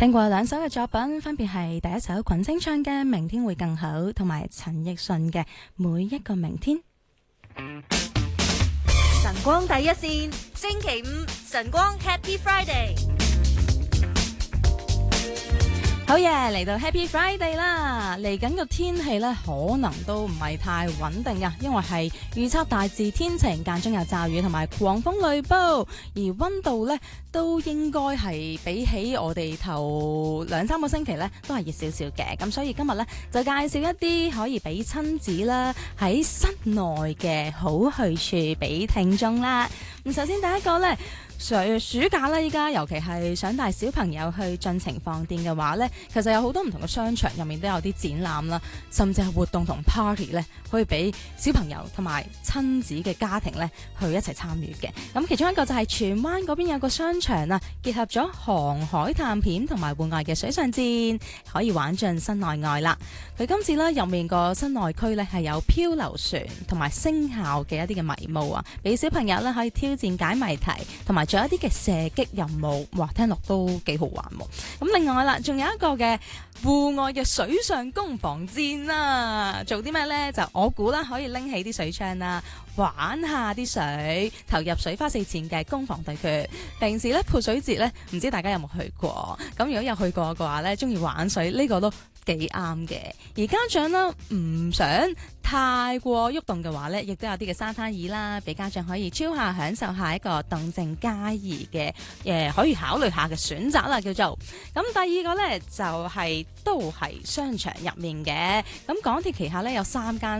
聽過兩首嘅作品，分別係第一首群星唱嘅《明天會更好》，同埋陳奕迅嘅《每一個明天》。 晨光第一線，星期五晨光 Happy Friday。 好嘢，嚟到 Happy Friday 啦！嚟緊個天氣呢，可能都唔係太穩定㗎，因為係預測大致天晴，間中有驟雨同埋狂風雷暴，而溫度呢，都應該係比起我哋頭2-3個星期呢，都係熱少少嘅。咁所以今日呢，就介紹一啲可以俾親子啦喺室內嘅好去處俾聽眾啦。咁首先第一個呢，暑假咧，依家尤其係想帶小朋友去盡情放電嘅話呢，其實有好多唔同嘅商場入面都有啲展覽啦，甚至係活動同 party 呢，可以俾小朋友同埋親子嘅家庭呢去一齊參與嘅。咁其中一個就係荃灣嗰邊有個商場啊，結合咗航海探險同埋戶外嘅水上戰，可以玩盡室內外啦。佢今次呢入面個室內區呢係有漂流船同埋聲效嘅一啲嘅迷霧啊，俾小朋友呢可以挑戰解謎題，同埋仲有一啲嘅射擊任務，哇，聽落都幾好玩喎。咁另外啦，仲有一個嘅戶外嘅水上攻防戰啦，做啲咩呢？就我估啦，可以拎起啲水槍啦，玩下啲水，投入水花四濺嘅攻防對決。平時咧潑水節咧，唔知大家有冇去過？咁如果有去過嘅話咧，中意玩水呢個都幾啱嘅。而家長啦唔想太過喐動嘅話呢，亦都有啲嘅沙灘椅啦，俾家長可以超下享受下一個動靜皆宜嘅可以考慮下嘅選擇啦，叫做。咁第二個呢，就係都係商場入面嘅，咁港鐵旗下呢，有3間